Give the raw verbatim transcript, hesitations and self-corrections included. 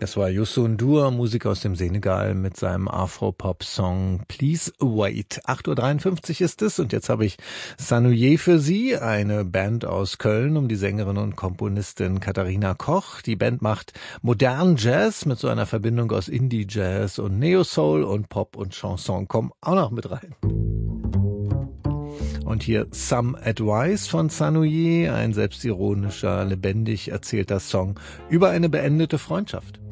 Das war Youssou N'Dour, Musiker aus dem Senegal, mit seinem Afro-Pop-Song Please Wait. acht Uhr dreiundfünfzig ist es und jetzt habe ich Sanouye für Sie, eine Band aus Köln um die Sängerin und Komponistin Katharina Koch. Die Band macht modernen Jazz mit so einer Verbindung aus Indie-Jazz und Neo-Soul, und Pop und Chanson kommen auch noch mit rein. Und hier Some Advice von Sanouye, ein selbstironischer, lebendig erzählter Song über eine beendete Freundschaft.